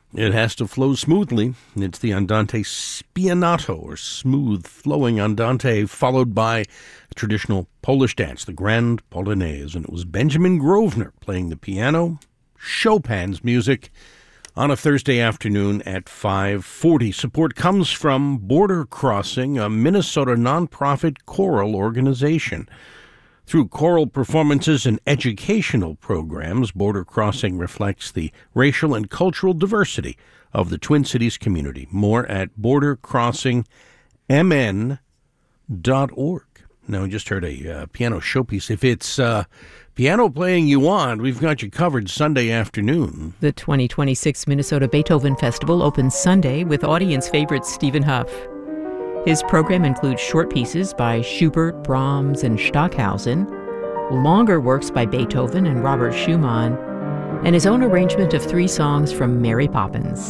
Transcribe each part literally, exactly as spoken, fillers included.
It has to flow smoothly. It's the Andante spianato, or smooth-flowing Andante, followed by a traditional Polish dance, the Grand Polonaise. And it was Benjamin Grosvenor playing the piano, Chopin's music, on a Thursday afternoon at five forty. Support comes from Border Crossing, a Minnesota nonprofit choral organization. Through choral performances and educational programs, Border Crossing reflects the racial and cultural diversity of the Twin Cities community. More at border crossing m n dot org. Now, we just heard a uh, piano showpiece. If it's uh, piano playing you want, we've got you covered Sunday afternoon. The twenty twenty-six Minnesota Beethoven Festival opens Sunday with audience favorite Stephen Huff. His program includes short pieces by Schubert, Brahms, and Stockhausen, longer works by Beethoven and Robert Schumann, and his own arrangement of three songs from Mary Poppins.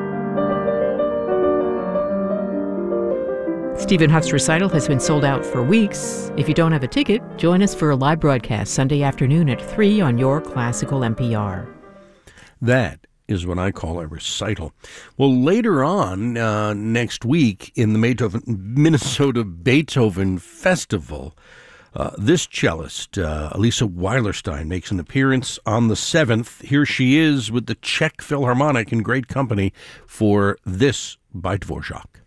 Stephen Huff's recital has been sold out for weeks. If you don't have a ticket, join us for a live broadcast Sunday afternoon at three on your classical N P R. That is what I call a recital. Well, later on uh, next week in the Beethoven, Minnesota Beethoven Festival, uh, this cellist, uh, Elisa Weilerstein, makes an appearance on the seventh. Here she is with the Czech Philharmonic in great company for this by Dvorak.